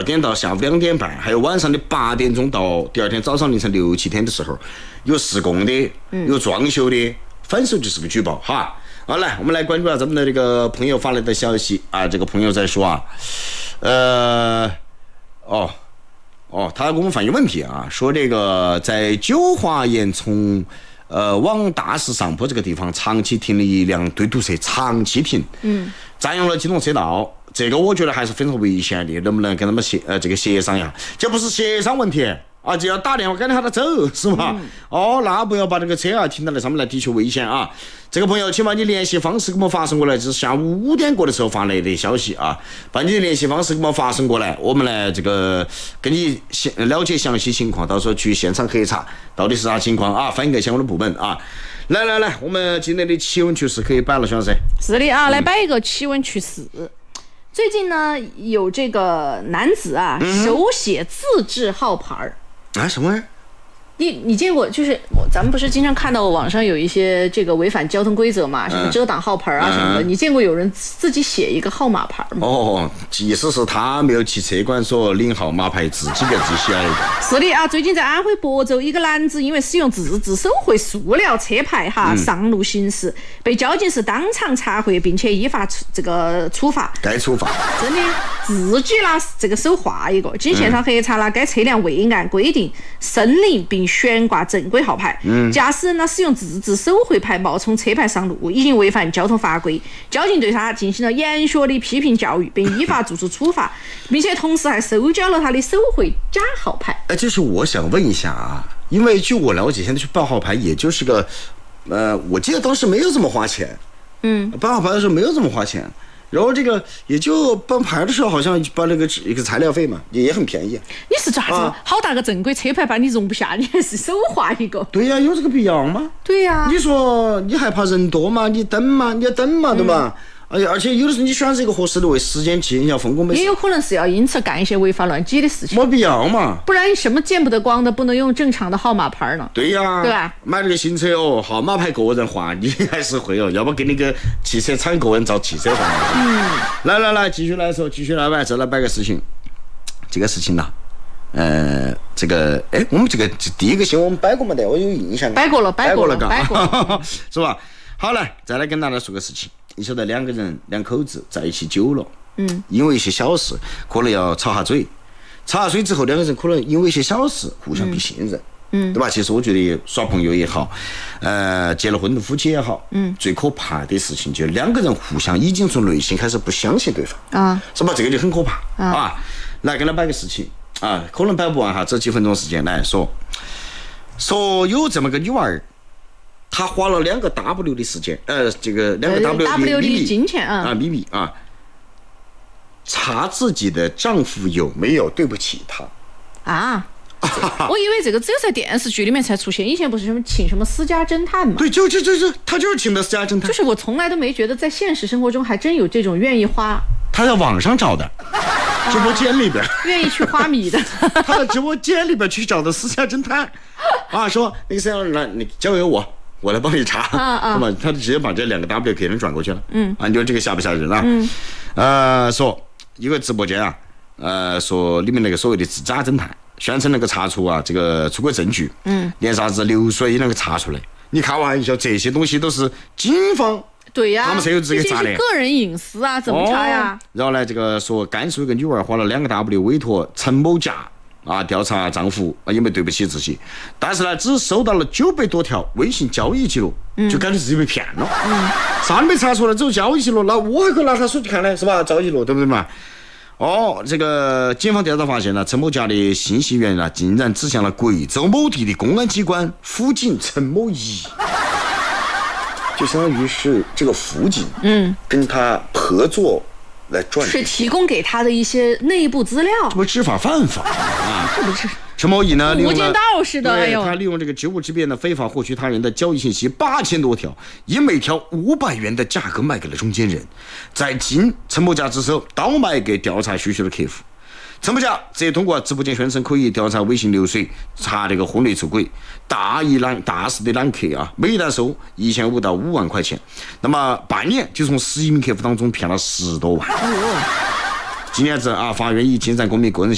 点到下午2点半，还有晚上的8点钟到第二天早上凌晨6、7点的时候，有施工的，有装修的，反手就是个举报哈。好，来，我们来关注下咱们的这个朋友发来的消息啊。这个朋友在说啊，他给我们反映问题啊，说这个在九华沿从往大石上坡这个地方长期停了一辆堆土车，长期停，占用了机动车道，这个我觉得还是非常危险的，能不能跟他们协商一下？这不是协商问题啊，就要打电话赶他走，是吧？那不要把这个车停到那上面来，的确危险啊。这个朋友，请把你联系方式给我们发送过来，这是下午5点过的时候发来的消息啊，把你的联系方式给我们发送过来，我们来这个跟你了解详细情况，到时候去现场核查到底是啥情况啊，反映给相关的部门啊。来，我们今天的奇闻趣事可以摆了，徐老师。 是的啊，来摆一个奇闻趣事。最近呢，有这个男子啊，手写自制号牌儿。 啊，什么玩意儿？ 你见过？就是咱们不是经常看到网上有一些这个违反交通规则嘛，什么遮挡号牌啊什么的，你见过有人自己写一个号码牌吗？ 意思是他没有去车管所领号码牌，自己给自己写了一个。 是的啊，最近在安徽亳州，一个男子因为使用自制手绘塑料车牌上路行驶，被交警是当场查获，并且依法这个处罚。 该处罚。 真的，自己拿这个手画一个，经现场核查了，该车辆未按规定申领并悬挂正规号牌，驾驶人呢使用自制手绘牌冒充车牌上路，已经违反交通法规，交警对他进行了严肃的批评教育，并依法作出处罚，并且同时还收缴了他的手绘假号牌。 就是我想问一下啊，因为据我了解，现在去办号牌也就是个，我记得当时没有这么花钱，办号牌的时候没有这么花钱。然后这个也就办牌的时候，好像办那个一个材料费嘛，也很便宜。 你是咋子？好大个正规车牌把你容不下，你还是手画一个？ 对呀，有这个必要吗？ 对呀。 你说你还怕人多嘛？你等嘛，你要等嘛，对吧？而且有的时候你选择一个合适的位，时间期，你要分工没事。 也有可能是要因此干一些违法乱纪的事情。 没必要嘛。 不然什么见不得光的，不能用正常的号码牌呢？ 对呀， 对吧？ 买了个新车号码牌个人画，你还是会要不给你个汽车厂个人造汽车画。来，继续来说，继续来摆，再来摆个事情。这个事情呢，这个我们这个第一个新闻我们摆过没得？我有印象。 摆过了， 是吧？好了，再来跟大家说个事情。你晓得两口子在一起久了，因为一些小事可能要吵下嘴之后，两个人可能因为一些小事互相不信任，对吧？其实我觉得耍朋友也好，结了婚的夫妻也好，最可怕的事情就是两个人互相已经从内心开始不相信对方啊，是吧？这个就很可怕啊。来跟他摆个事情啊，可能摆不完哈，这几分钟时间来说有这么个女娃儿。他花了2个 W 的时间，这个2个 W 的金钱秘密啊，查自己的丈夫有没有对不起他啊？我以为这个只有在电视剧里面才出现，以前不是什么请什么私家侦探吗？ 对，就他就是请的私家侦探。 就是我从来都没觉得在现实生活中还真有这种愿意花。 他在网上找的，直播间里边愿意去花米的。 他在直播间里边去找的私家侦探啊，说那个谁来，你交给我来帮你查，那么他直接把这2个 W 给人转过去了。你说这个吓不吓人啊？说一个直播间啊，说里面那个所谓的假侦探，宣称那个查出啊这个出轨证据，连啥子流水那个查出来，你开玩笑，这些东西都是警方。 对呀， 他们是有资格查的， 这是个人隐私啊，怎么查呀？ 然后呢，这个说甘肃一个女娃花了2个 W 委托陈某甲调查丈夫有没有对不起自己，但是呢，只收到了900多条微信交易记录，就感觉自己被骗了。啥都没查出来，只有交易记录，那我还可以拿他手机看呢，是吧？交易记录，对不对嘛？这个警方调查发现了陈某甲的信息源竟然指向了贵州某地的公安机关辅警陈某乙。就相当于是这个辅警，跟他合作来赚， 是提供给他的一些内部资料， 这不知法犯法啊？ 这不是陈某乙呢， 无间道似的， 他利用这个职务之便呢，非法获取他人的交易信息8000多条，以每条500元的价格卖给了中间人，再经陈某甲之手倒卖给调查需求的客户。陈某甲直接通过直播间宣称可以调查微信流水，查这个婚内出轨，大肆的揽客每单收1500到5万块钱，那么半年就从11名客户当中骗了10多万。今年子法院以侵占公民个人